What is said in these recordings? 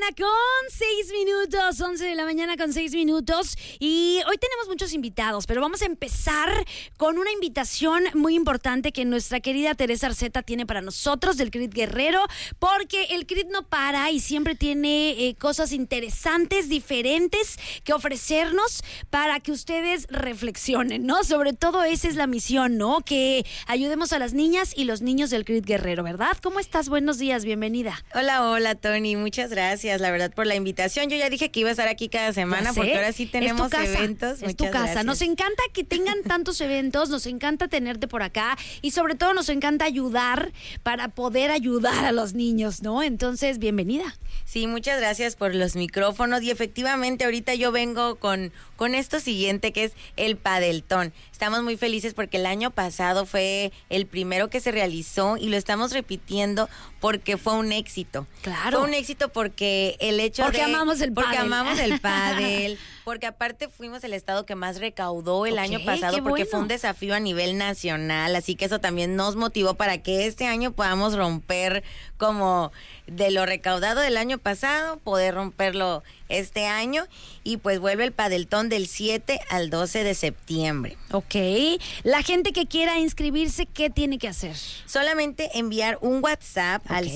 mañana con 6 minutos, 11 de la mañana con 6 minutos. Y hoy tenemos muchos invitados, pero vamos a empezar con una invitación muy importante que nuestra querida Teresa Arceta tiene para nosotros del CRIT Guerrero, porque el CRIT no para y siempre tiene cosas interesantes, diferentes que ofrecernos para que ustedes reflexionen, ¿no? Sobre todo esa es la misión, ¿no? Que ayudemos a las niñas y los niños del CRIT Guerrero, ¿verdad? ¿Cómo estás? Buenos días, bienvenida. Hola, Tony, muchas gracias, la verdad, por la invitación. Yo ya dije que iba a estar aquí cada semana porque ahora sí tenemos eventos. Es tu casa. Gracias. Nos encanta que tengan tantos eventos, nos encanta tenerte por acá y sobre todo nos encanta ayudar para poder ayudar a los niños, ¿no? Entonces, bienvenida. Sí, muchas gracias por los micrófonos y efectivamente ahorita yo vengo con esto siguiente que es el Padeltón. Estamos muy felices porque el año pasado fue el primero que se realizó y lo estamos repitiendo porque fue un éxito. Claro. Fue un éxito porque el hecho porque amamos el pádel. Porque amamos el pádel, porque aparte fuimos el estado que más recaudó el año pasado porque bueno. fue un desafío a nivel nacional, así que eso también nos motivó para que este año podamos romper como de lo recaudado del año pasado, poder romperlo este año y pues vuelve el Padeltón del 7 al 12 de septiembre. Ok, la gente que quiera inscribirse, ¿qué tiene que hacer? Solamente enviar un WhatsApp al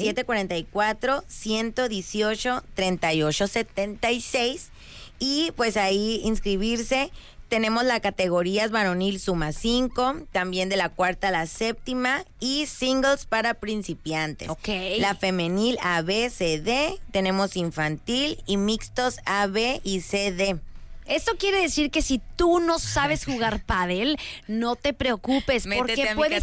744-118-3876 y pues ahí inscribirse. Tenemos las categorías varonil suma 5, también de la 4ª a la 7ª y singles para principiantes. Ok. La femenil A, B, C, D, tenemos infantil y mixtos A, B y C, D. Esto quiere decir que si tú no sabes jugar pádel, no te preocupes, porque puedes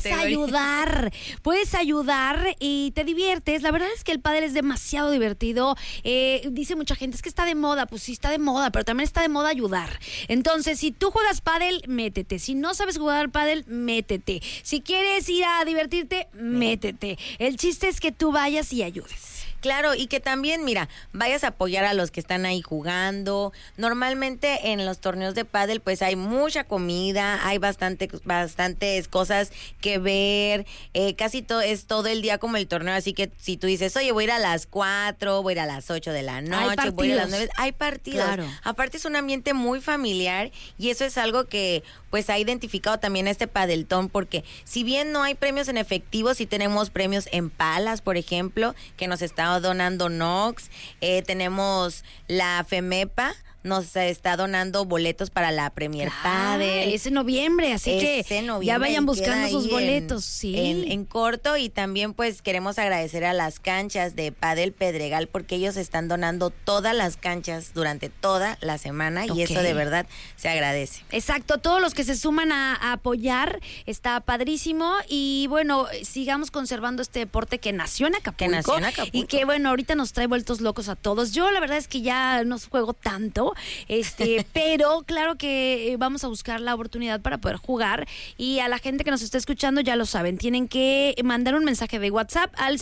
ayudar y te diviertes. La verdad es que el pádel es demasiado divertido. Dice mucha gente, es que está de moda. Pues sí, está de moda, pero también está de moda ayudar. Entonces, si tú juegas pádel, métete. Si no sabes jugar pádel, métete. Si quieres ir a divertirte, métete. El chiste es que tú vayas y ayudes. Claro, y que también, mira, vayas a apoyar a los que están ahí jugando. Normalmente en los torneos de pádel pues hay mucha comida, hay bastantes cosas que ver, casi es todo el día como el torneo, así que si tú dices, oye, voy a ir a las 4, voy a ir a las 8 de la noche, voy a ir a las 9, hay partidos. Claro. Aparte es un ambiente muy familiar y eso es algo que pues ha identificado también este Padeltón, porque si bien no hay premios en efectivo, sí tenemos premios en palas, por ejemplo, que nos está donando Nox, tenemos la FEMEPA, nos está donando boletos para la Premier Padel. Es en noviembre, así que ya vayan buscando sus boletos. En corto, y también pues queremos agradecer a las canchas de Padel Pedregal porque ellos están donando todas las canchas durante toda la semana y eso de verdad se agradece. Exacto, todos los que se suman a apoyar, está padrísimo y bueno, sigamos conservando este deporte que nació en Acapulco. Y que bueno, ahorita nos trae vueltos locos a todos. Yo la verdad es que ya no juego tanto, pero claro que vamos a buscar la oportunidad para poder jugar y a la gente que nos está escuchando ya lo saben, tienen que mandar un mensaje de WhatsApp al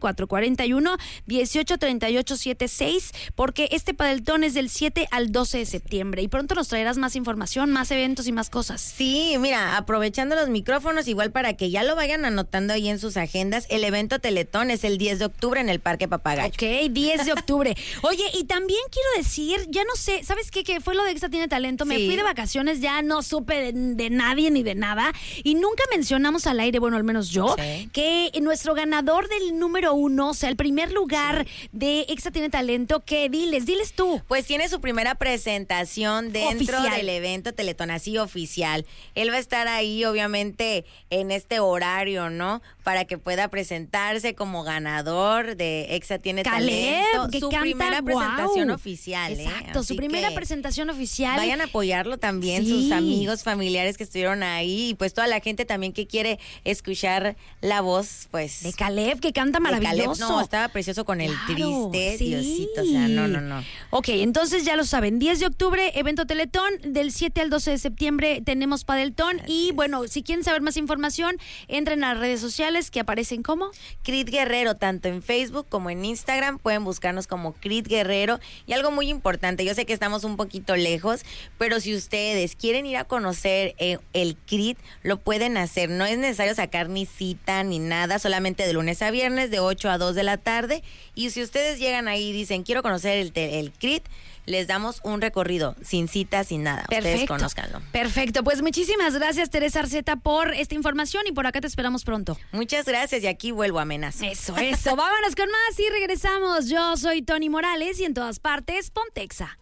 7441-183876 porque este Padeltón es del 7 al 12 de septiembre y pronto nos traerás más información, más eventos y más cosas. Sí, mira, aprovechando los micrófonos, igual para que ya lo vayan anotando ahí en sus agendas, el evento Teletón es el 10 de octubre en el Parque Papagayo. Ok, 10 de octubre. Oye, y también quiero decir, ya no sé, ¿sabes qué? Que fue lo de Exa Tiene Talento. Me fui de vacaciones, ya no supe de nadie ni de nada. Y nunca mencionamos al aire, bueno, al menos yo, que nuestro ganador del número 1, o sea, el primer lugar de Exa Tiene Talento, que diles tú. Pues tiene su primera presentación dentro del evento Teletón, así oficial. Él va a estar ahí, obviamente, en este horario, ¿no? Para que pueda presentarse como ganador de Exa Tiene Talento. Que su canta, primera presentación oficial. Exacto, su primera presentación oficial. Vayan a apoyarlo también, sus amigos, familiares que estuvieron ahí y pues toda la gente también que quiere escuchar la voz, pues. De Caleb, que canta maravilloso. No, estaba precioso con el triste, Diosito, o sea, no. Ok, entonces ya lo saben, 10 de octubre, evento Teletón, del 7 al 12 de septiembre tenemos Padeltón y bueno, si quieren saber más información, entren a las redes sociales sociales que aparecen como Crit Guerrero, tanto en Facebook como en Instagram, pueden buscarnos como Crit Guerrero. Y algo muy importante, yo sé que estamos un poquito lejos, pero si ustedes quieren ir a conocer el Crit, lo pueden hacer. No es necesario sacar ni cita ni nada, solamente de lunes a viernes de 8 a 2 de la tarde. Y si ustedes llegan ahí y dicen, quiero conocer el Crit, les damos un recorrido sin cita, sin nada. Perfecto. Ustedes conózcanlo. Perfecto, pues muchísimas gracias, Teresa Arceta, por esta información y por acá te esperamos pronto. Muchas gracias y aquí vuelvo a Amenazo. Eso. Vámonos con más y regresamos. Yo soy Tony Morales y en todas partes, Pontexa.